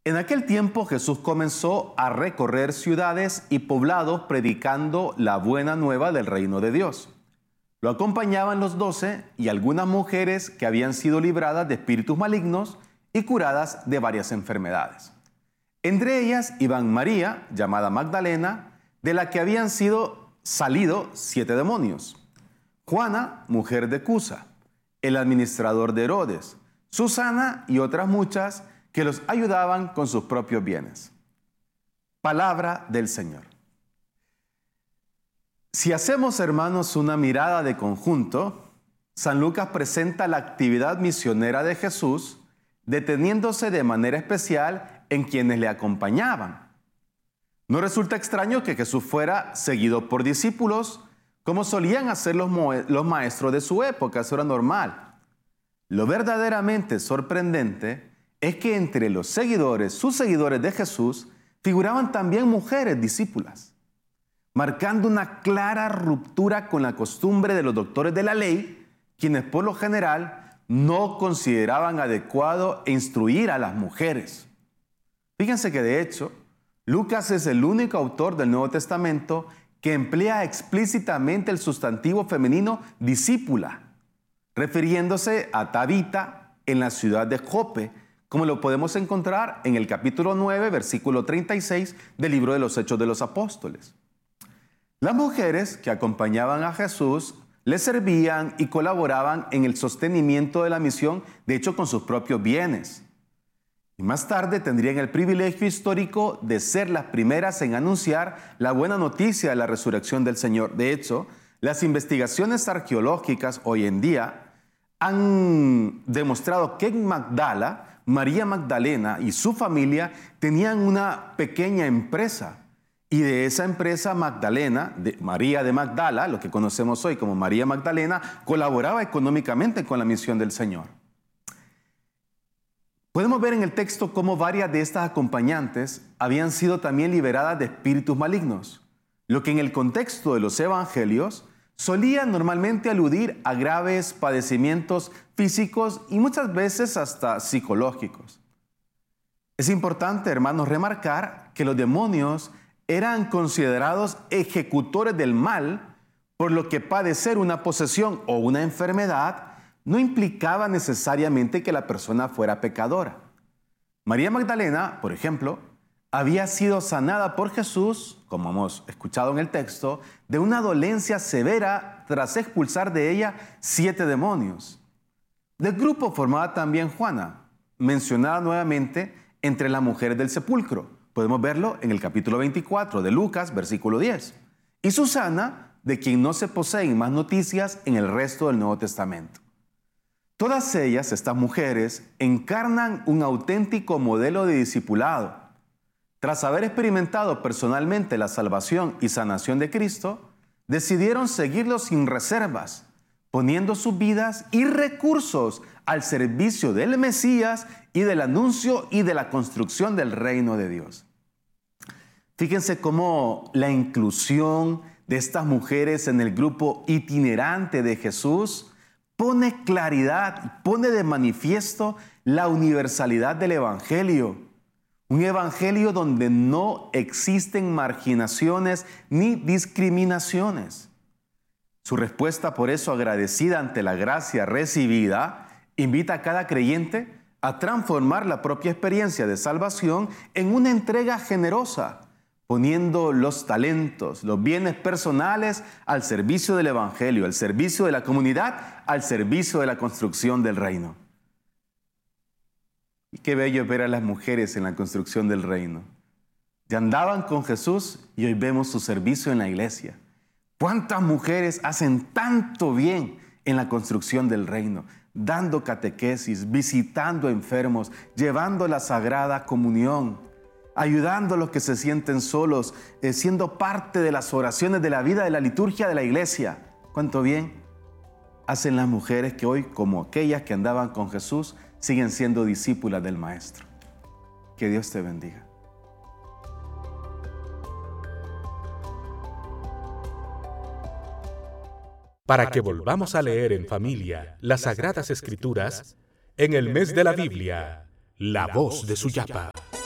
En aquel tiempo Jesús comenzó a recorrer ciudades y poblados predicando la buena nueva del reino de Dios. Lo acompañaban los 12 y algunas mujeres que habían sido libradas de espíritus malignos y curadas de varias enfermedades. Entre ellas iban María, llamada Magdalena, de la que habían salido 7 demonios; Juana, mujer de Cusa, el administrador de Herodes, Susana y otras muchas que los ayudaban con sus propios bienes. Palabra del Señor. Si hacemos, hermanos, una mirada de conjunto, San Lucas presenta la actividad misionera de Jesús, deteniéndose de manera especial en quienes le acompañaban. No resulta extraño que Jesús fuera seguido por discípulos, como solían hacer los maestros de su época. Eso era normal. Lo verdaderamente sorprendente es que entre los seguidores, sus seguidores de Jesús, figuraban también mujeres discípulas, marcando una clara ruptura con la costumbre de los doctores de la ley, quienes por lo general no consideraban adecuado instruir a las mujeres. Fíjense que de hecho, Lucas es el único autor del Nuevo Testamento que emplea explícitamente el sustantivo femenino discípula, refiriéndose a Tabita en la ciudad de Jope, como lo podemos encontrar en el capítulo 9, versículo 36 del libro de los Hechos de los Apóstoles. Las mujeres que acompañaban a Jesús le servían y colaboraban en el sostenimiento de la misión, de hecho con sus propios bienes. Y más tarde tendrían el privilegio histórico de ser las primeras en anunciar la buena noticia de la resurrección del Señor. De hecho, las investigaciones arqueológicas hoy en día han demostrado que en Magdala, María Magdalena y su familia tenían una pequeña empresa. Y de esa empresa Magdalena, María de Magdala, lo que conocemos hoy como María Magdalena, colaboraba económicamente con la misión del Señor. Podemos ver en el texto cómo varias de estas acompañantes habían sido también liberadas de espíritus malignos, lo que en el contexto de los evangelios solía normalmente aludir a graves padecimientos físicos y muchas veces hasta psicológicos. Es importante, hermanos, remarcar que los demonios eran considerados ejecutores del mal, por lo que padecer una posesión o una enfermedad no implicaba necesariamente que la persona fuera pecadora. María Magdalena, por ejemplo, había sido sanada por Jesús, como hemos escuchado en el texto, de una dolencia severa tras expulsar de ella 7 demonios. Del grupo formaba también Juana, mencionada nuevamente entre las mujeres del sepulcro. Podemos verlo en el capítulo 24 de Lucas, versículo 10. Y Susana, de quien no se poseen más noticias en el resto del Nuevo Testamento. Todas ellas, estas mujeres, encarnan un auténtico modelo de discipulado. Tras haber experimentado personalmente la salvación y sanación de Cristo, decidieron seguirlo sin reservas, poniendo sus vidas y recursos al servicio del Mesías y del anuncio y de la construcción del reino de Dios. Fíjense cómo la inclusión de estas mujeres en el grupo itinerante de Jesús pone claridad, pone de manifiesto la universalidad del Evangelio. Un evangelio donde no existen marginaciones ni discriminaciones. Su respuesta, por eso, agradecida ante la gracia recibida, invita a cada creyente a transformar la propia experiencia de salvación en una entrega generosa, poniendo los talentos, los bienes personales al servicio del evangelio, al servicio de la comunidad, al servicio de la construcción del reino. Y qué bello ver a las mujeres en la construcción del reino. Ya andaban con Jesús y hoy vemos su servicio en la iglesia. ¿Cuántas mujeres hacen tanto bien en la construcción del reino? Dando catequesis, visitando enfermos, llevando la sagrada comunión, ayudando a los que se sienten solos, siendo parte de las oraciones de la vida de la liturgia de la iglesia. ¿Cuánto bien hacen las mujeres que hoy, como aquellas que andaban con Jesús, siguen siendo discípulas del Maestro? Que Dios te bendiga. Para que volvamos a leer en familia las Sagradas Escrituras, en el mes de la Biblia, La Voz de Suyapa.